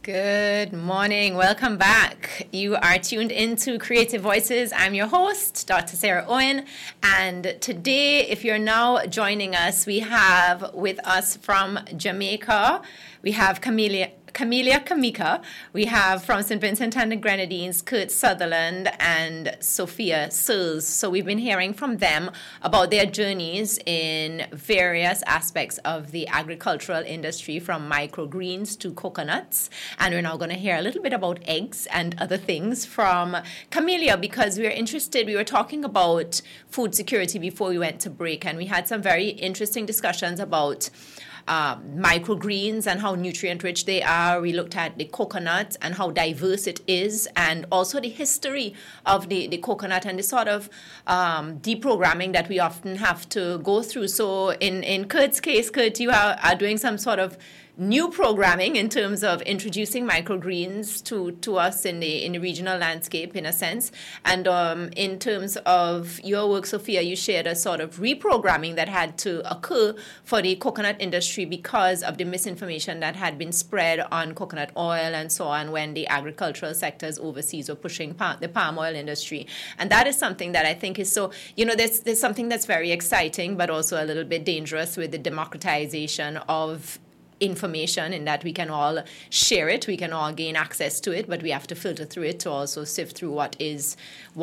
Good morning. Welcome back. You are tuned into Creative Voices. I'm your host, Dr. Sarah Owen. And today, if you're now joining us, we have with us from Jamaica, we have Camelia Kamika. We have from St. Vincent and the Grenadines, Kurt Sutherland and Sophia Searles. So we've been hearing from them about their journeys in various aspects of the agricultural industry, from microgreens to coconuts. And we're now going to hear a little bit about eggs and other things from Camelia, because we're interested. We were talking about food security before we went to break, and we had some very interesting discussions about microgreens and how nutrient rich they are. We looked at the coconut and how diverse it is, and also the history of the coconut and the sort of deprogramming that we often have to go through. So in Kurt's case, Kurt, you are doing some sort of new programming in terms of introducing microgreens to us in the regional landscape, in a sense. And in terms of your work, Sophia, you shared a sort of reprogramming that had to occur for the coconut industry because of the misinformation that had been spread on coconut oil and so on when the agricultural sectors overseas were pushing the palm oil industry. And that is something that I think is so, there's something that's very exciting, but also a little bit dangerous with the democratization of information, in that we can all share it, we can all gain access to it, but we have to filter through it to also sift through what is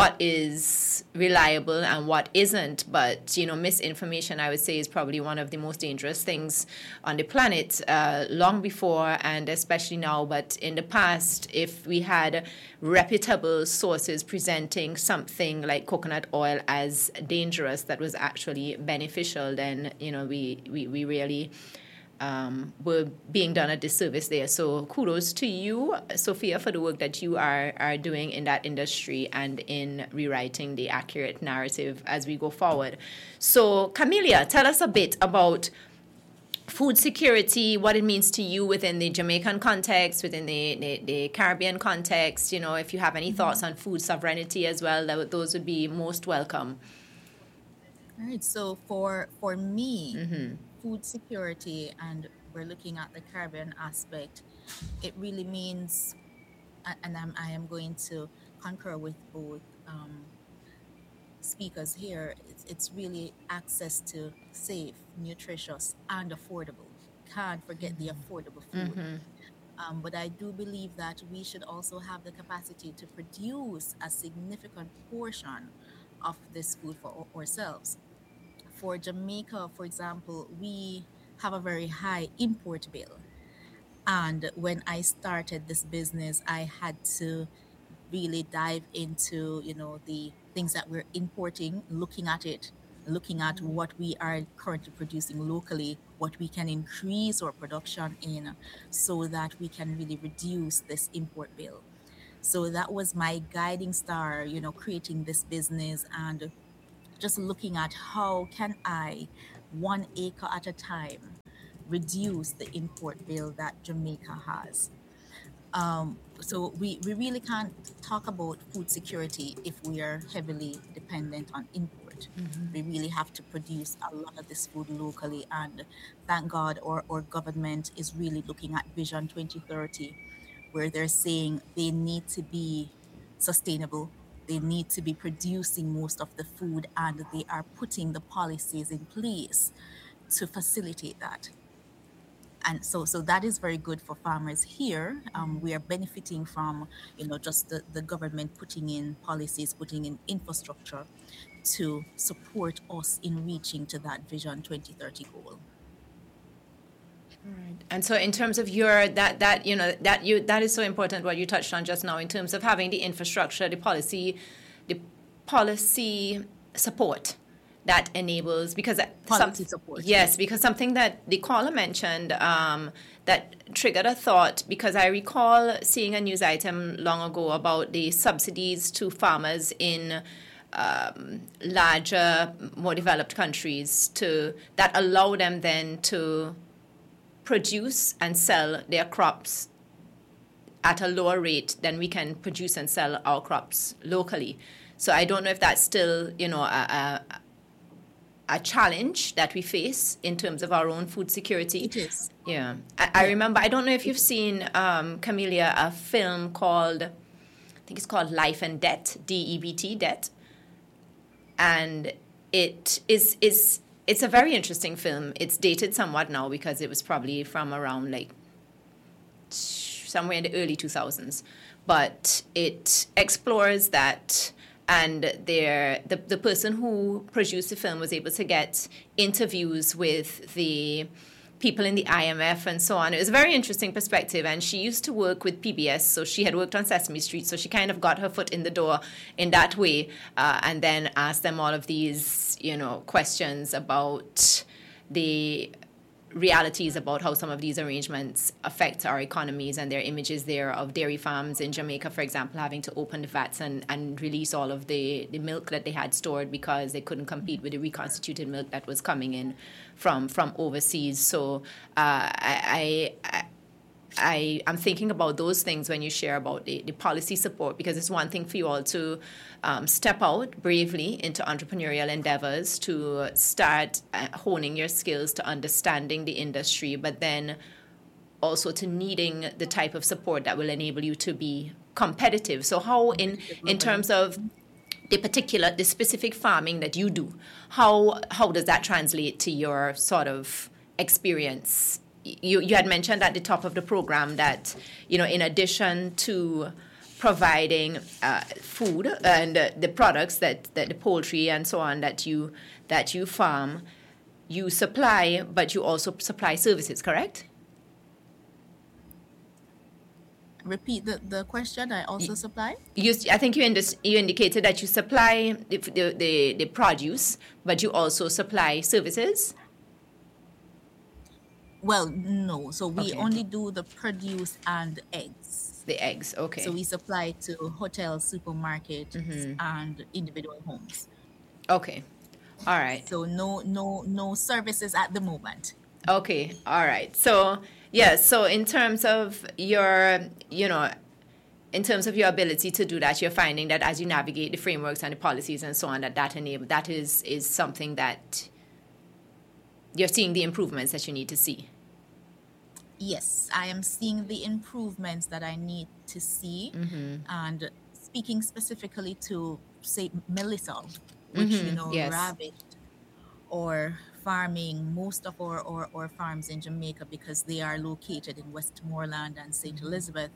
reliable and what isn't. But misinformation, I would say, is probably one of the most dangerous things on the planet, long before and especially now. But in the past, if we had reputable sources presenting something like coconut oil as dangerous that was actually beneficial, then we really were being done a disservice there. So kudos to you, Sophia, for the work that you are doing in that industry and in rewriting the accurate narrative as we go forward. So Camelia, tell us a bit about food security, what it means to you within the Jamaican context, within the Caribbean context. If you have any thoughts on food sovereignty as well, those would be most welcome. All right. So for me, food security, and we're looking at the Caribbean aspect, it really means, and I am going to concur with both speakers here, it's really access to safe, nutritious, and affordable. Can't forget the affordable food. But I do believe that we should also have the capacity to produce a significant portion of this food for ourselves. For Jamaica, for example, we have a very high import bill. And when I started this business, I had to really dive into, the things that we're importing, looking at it, looking at what we are currently producing locally, what we can increase our production in so that we can really reduce this import bill. So that was my guiding star, creating this business and just looking at how can I, 1 acre at a time, reduce the import bill that Jamaica has. So we really can't talk about food security if we are heavily dependent on import. We really have to produce a lot of this food locally, and thank God our government is really looking at Vision 2030, where they're saying they need to be sustainable. They need to be producing most of the food, and they are putting the policies in place to facilitate that. And so that is very good for farmers here. We are benefiting from, just the government putting in policies, putting in infrastructure to support us in reaching to that Vision 2030 goal. Right. And so in terms of your that is so important what you touched on just now, in terms of having the infrastructure, the policy support that enables, because Policy support. yes, because something that the caller mentioned that triggered a thought, because I recall seeing a news item long ago about the subsidies to farmers in larger, more developed countries that allow them then to produce and sell their crops at a lower rate than we can produce and sell our crops locally. So I don't know if that's still, a challenge that we face in terms of our own food security. It is. Yeah, I Yeah. remember. I don't know if It you've is. seen, Camelia, a film called, I think it's called Life and Debt, DEBT, Debt, and it's a very interesting film. It's dated somewhat now because it was probably from around like somewhere in the early 2000s, but it explores that. And the person who produced the film was able to get interviews with the people in the IMF and so on. It was a very interesting perspective. And she used to work with PBS, so she had worked on Sesame Street, so she kind of got her foot in the door in that way, and then asked them all of these, questions about the realities about how some of these arrangements affect our economies, and their images there of dairy farms in Jamaica, for example, having to open the vats and release all of the milk that they had stored because they couldn't compete with the reconstituted milk that was coming in from overseas. So I'm thinking about those things when you share about the policy support, because it's one thing for you all to step out bravely into entrepreneurial endeavors, to start honing your skills, to understanding the industry, but then also to needing the type of support that will enable you to be competitive. So how in terms of the specific farming that you do, how does that translate to your sort of experience? You had mentioned at the top of the program that, in addition to providing food and the products that the poultry and so on that you farm, you supply, but you also supply services, correct? Repeat the question. I also supply. I think you indicated that you supply the produce, but you also supply services. Well, no. So we Okay. only do the produce and eggs. The eggs, okay. So we supply to hotels, supermarkets, and individual homes. Okay. All right. So no services at the moment. Okay. All right. So, yeah, so in terms of your, in terms of your ability to do that, you're finding that as you navigate the frameworks and the policies and so on, that is something that you're seeing the improvements that you need to see. Yes, I am seeing the improvements that I need to see. And speaking specifically to, say, Melissa, which, Yes. ravaged or farming most of our farms in Jamaica because they are located in Westmoreland and St. Elizabeth.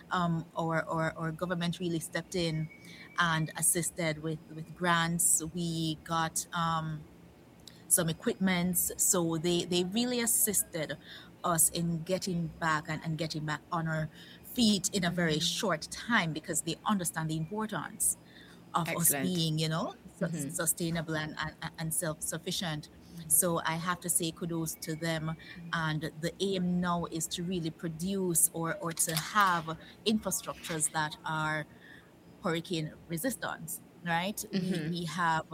Our government really stepped in and assisted with grants. We got some equipments, so they really assisted us in getting back and getting back on our feet in a very short time, because they understand the importance of Excellent. us being, sustainable and self-sufficient. So I have to say kudos to them. And the aim now is to really produce or to have infrastructures that are hurricane resistant, right? We have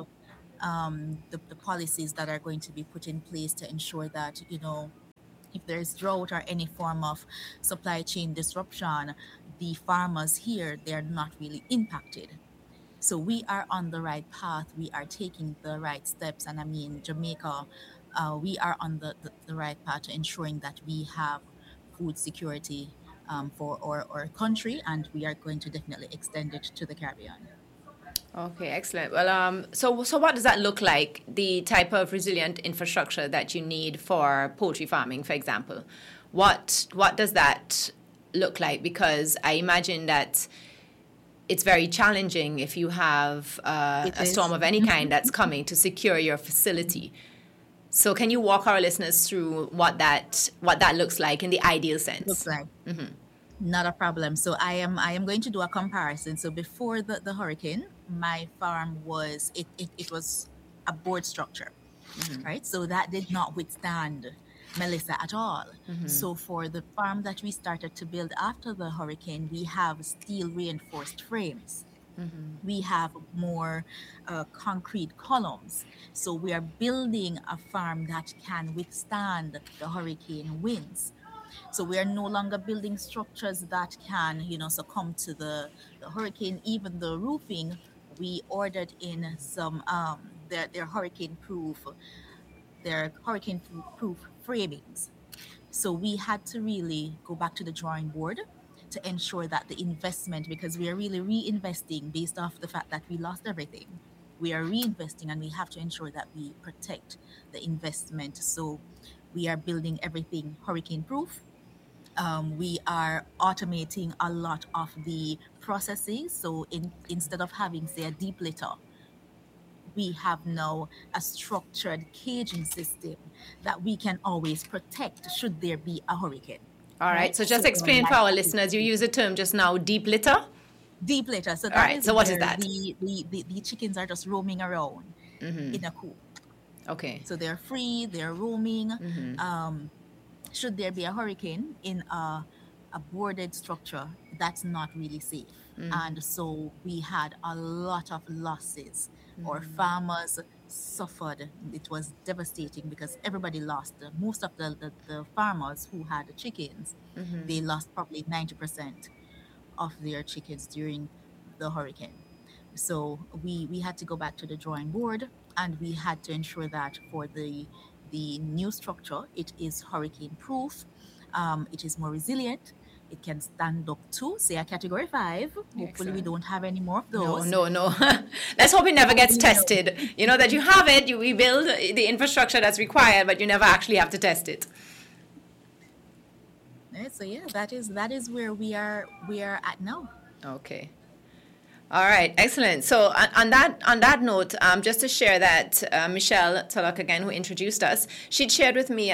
the policies that are going to be put in place to ensure that, if there's drought or any form of supply chain disruption, the farmers here, they're not really impacted. So we are on the right path. We are taking the right steps. And I mean, Jamaica, we are on the right path to ensuring that we have food security for our country, and we are going to definitely extend it to the Caribbean. Okay, excellent. Well, so what does that look like? The type of resilient infrastructure that you need for poultry farming, for example, what does that look like? Because I imagine that it's very challenging if you have It a storm is. of any kind that's coming to secure your facility. So, can you walk our listeners through what that looks like in the ideal sense? Looks like. Not a problem. So I am going to do a comparison. So before the hurricane, my farm was it was a board structure, right? So that did not withstand Melissa at all. So for the farm that we started to build after the hurricane, we have steel reinforced frames. We have more concrete columns. So we are building a farm that can withstand the hurricane winds. So we are no longer building structures that can, succumb to the hurricane. Even the roofing, we ordered in some their hurricane proof framings. So we had to really go back to the drawing board to ensure that the investment, because we are really reinvesting based off the fact that we lost everything. We are reinvesting and we have to ensure that we protect the investment. So we are building everything hurricane proof. We are automating a lot of the processes. So instead of having, say, a deep litter, we have now a structured caging system that we can always protect should there be a hurricane. All right. So just explain for our listeners. You use the term just now, deep litter. Deep litter. So so what is that? The chickens are just roaming around in a coop. Okay. So they're free. They're roaming. Should there be a hurricane in a boarded structure, that's not really safe. And so we had a lot of losses. Our farmers suffered. It was devastating because everybody lost. Most of the farmers who had the chickens, they lost probably 90% of their chickens during the hurricane. So we had to go back to the drawing board, and we had to ensure that for the new structure, it is hurricane proof, it is more resilient. It can stand up to, say, a category 5. Hopefully, Excellent. we don't have any more of those. No. Let's hope it never gets tested. You know, that you have it, we build the infrastructure that's required, but you never actually have to test it. So yeah, that is where we are at now. Okay. All right, excellent. So on that note, just to share that Michelle Tulloch, again, who introduced us, she'd shared with me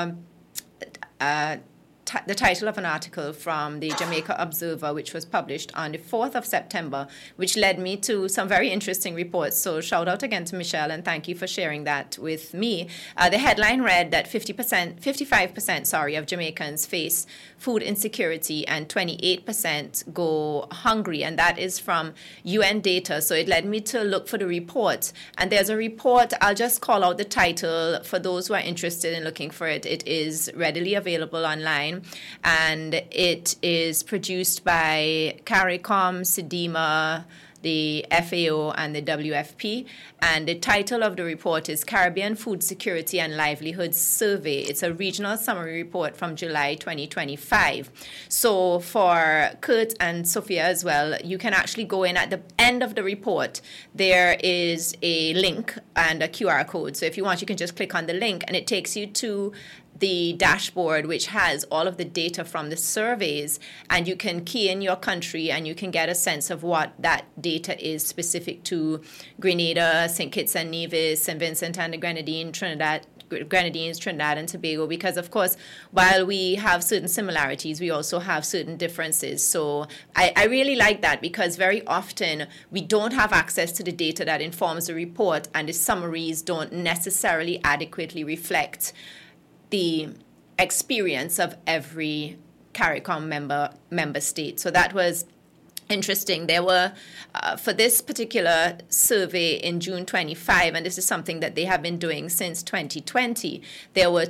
the title of an article from the Jamaica Observer, which was published on the 4th of September, which led me to some very interesting reports. So shout out again to Michelle, and thank you for sharing that with me. The headline read that 55% of Jamaicans face food insecurity and 28% go hungry, and that is from UN data. So it led me to look for the report, and there's a report. I'll just call out the title for those who are interested in looking for it. It is readily available online, and it is produced by CARICOM, SEDIMA, the FAO, and the WFP. And the title of the report is Caribbean Food Security and Livelihoods Survey. It's a regional summary report from July 2025. So for Kurt and Sophia as well, you can actually go in at the end of the report. There is a link and a QR code. So if you want, you can just click on the link, and it takes you to the dashboard, which has all of the data from the surveys, and you can key in your country and you can get a sense of what that data is specific to Grenada, St. Kitts and Nevis, St. Vincent and the Grenadines, Trinidad and Tobago, because of course, while we have certain similarities, we also have certain differences. So I really like that, because very often we don't have access to the data that informs the report, and the summaries don't necessarily adequately reflect the experience of every CARICOM member state. So that was interesting. There were, for this particular survey in June 25, and this is something that they have been doing since 2020, there were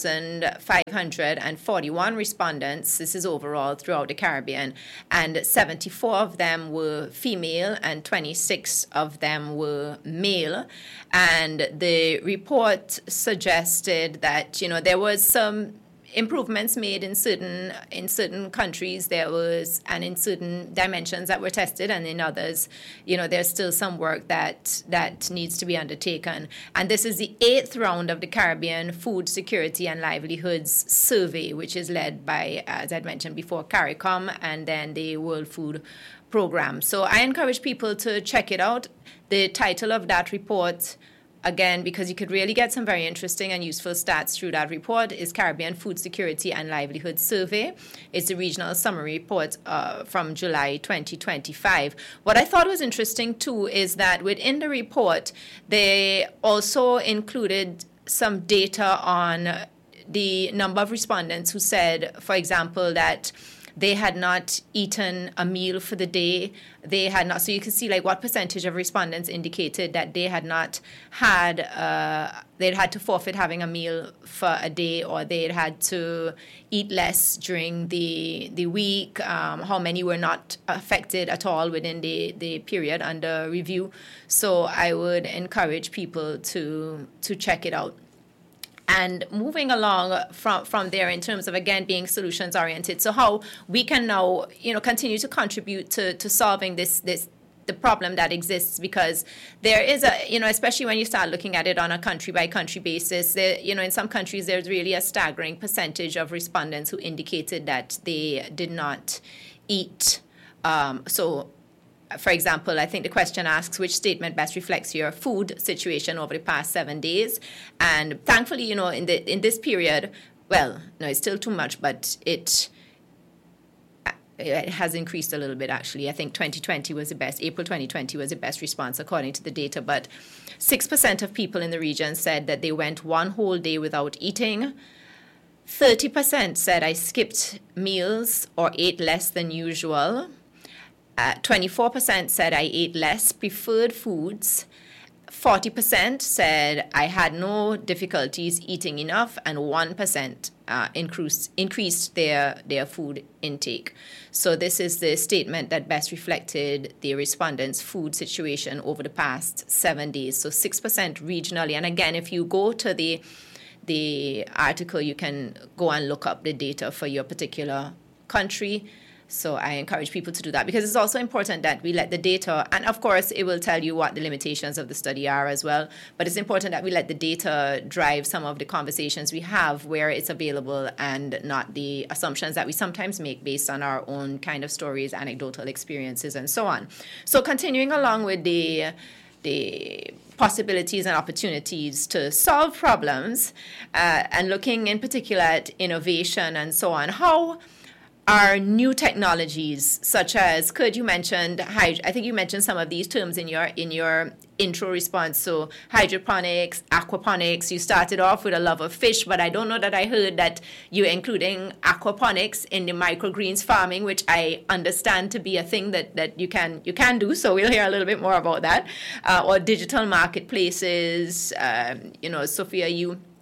2,541 respondents. This is overall throughout the Caribbean, and 74 of them were female and 26 of them were male. And the report suggested that, you know, there was some improvements made in certain countries, there was, and in certain dimensions that were tested, and in others, you know, there's still some work that needs to be undertaken. And this is the 8th round of the Caribbean Food Security and Livelihoods Survey, which is led by, as I'd mentioned before, CARICOM and then the World Food Program. So I encourage people to check it out. The title of that report, again, because you could really get some very interesting and useful stats through that report, is Caribbean Food Security and Livelihood Survey. It's a regional summary report from July 2025. What I thought was interesting, too, is that within the report, they also included some data on the number of respondents who said, for example, that they had not eaten a meal for the day. They had not, so you can see like what percentage of respondents indicated that they had not had, they'd had to forfeit having a meal for a day, or they'd had to eat less during the week. How many were not affected at all within the period under review. So I would encourage people to check it out. And moving along from there in terms of, again, being solutions oriented. So how we can now, continue to contribute to solving the problem that exists, because there is especially when you start looking at it on a country by country basis, in some countries there's really a staggering percentage of respondents who indicated that they did not eat. For example, I think the question asks which statement best reflects your food situation over the past 7 days. And thankfully, in this period, well, no, it's still too much, but it has increased a little bit, actually. I think 2020 was the best. April 2020 was the best response according to the data. But 6% of people in the region said that they went one whole day without eating. 30% said I skipped meals or ate less than usual. 24% said I ate less preferred foods. 40% said I had no difficulties eating enough, and 1% increased their food intake. So this is the statement that best reflected the respondents' food situation over the past 7 days. So 6% regionally. And again, if you go to the article, you can go and look up the data for your particular country. So I encourage people to do that, because it's also important that we let the data, and of course it will tell you what the limitations of the study are as well, but it's important that we let the data drive some of the conversations we have where it's available, and not the assumptions that we sometimes make based on our own kind of stories, anecdotal experiences, and so on. So continuing along with the possibilities and opportunities to solve problems, and looking in particular at innovation and so on, how are new technologies such as, you mentioned, I think you mentioned some of these terms in your intro response. So hydroponics, aquaponics, you started off with a love of fish, but I don't know that I heard that you're including aquaponics in the microgreens farming, which I understand to be a thing that you can do. So we'll hear a little bit more about that. Or digital marketplaces. Sophia,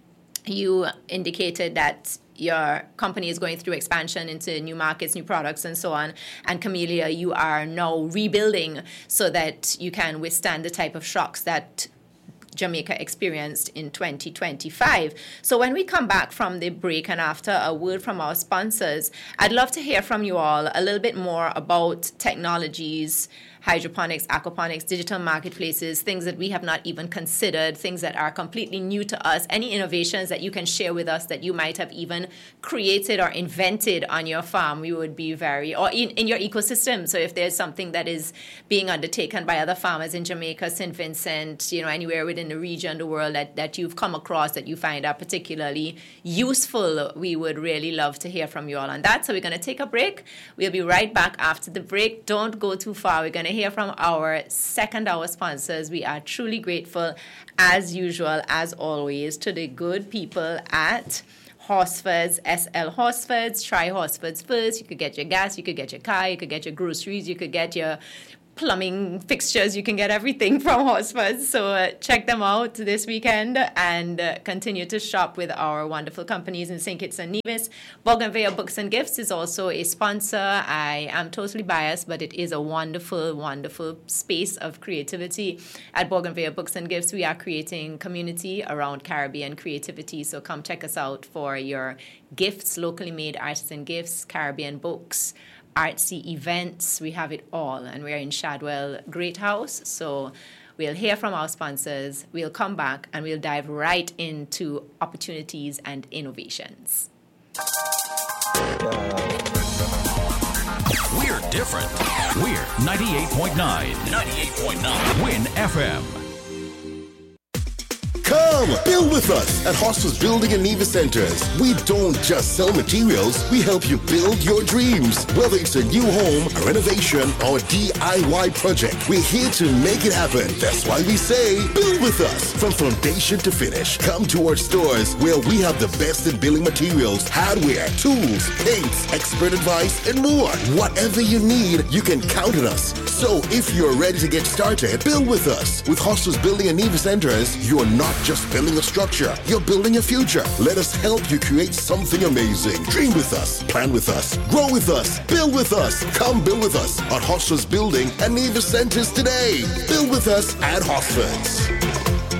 you indicated that your company is going through expansion into new markets, new products, and so on. And Camellia, you are now rebuilding so that you can withstand the type of shocks that Jamaica experienced in 2025. So when we come back from the break and after a word from our sponsors, I'd love to hear from you all a little bit more about technologies, hydroponics, aquaponics, digital marketplaces, things that we have not even considered, things that are completely new to us, any innovations that you can share with us that you might have even created or invented on your farm. We would be or in your ecosystem. So if there's something that is being undertaken by other farmers in Jamaica, St. Vincent, anywhere within the region, the world that you've come across that you find are particularly useful, we would really love to hear from you all on that. So we're going to take a break. We'll be right back after the break. Don't go too far. We're going to hear from our second hour sponsors. We are truly grateful, as usual, as always, to the good people at Horsfords, SL Horsfords. Try Horsfords first. You could get your gas, you could get your car, you could get your groceries, you could get your plumbing fixtures. You can get everything from Horsfords. So check them out this weekend and continue to shop with our wonderful companies in St. Kitts and Nevis. Bougainvillea Books and Gifts is also a sponsor. I am totally biased, but it is a wonderful, wonderful space of creativity. At Bougainvillea Books and Gifts, we are creating community around Caribbean creativity. So come check us out for your gifts, locally made artisan gifts, Caribbean books, artsy events. We have it all, and we're in Shadwell Great House. So we'll hear from our sponsors, we'll come back, and we'll dive right into opportunities and innovations. We're different. We're 98.9 Win FM. Come, build with us at Hostos Building and Neva Centers. We don't just sell materials, we help you build your dreams. Whether it's a new home, a renovation, or a DIY project, we're here to make it happen. That's why we say, build with us. From foundation to finish, come to our stores where we have the best in building materials, hardware, tools, paints, expert advice, and more. Whatever you need, you can count on us. So if you're ready to get started, build with us. With Hostos Building and Neva Centers, you're not just building a structure, you're building a future. Let us help you create something amazing. Dream with us, plan with us, grow with us, build with us. Come build with us at Hostos Building and Neva Centers today. Build with us at Hosford's.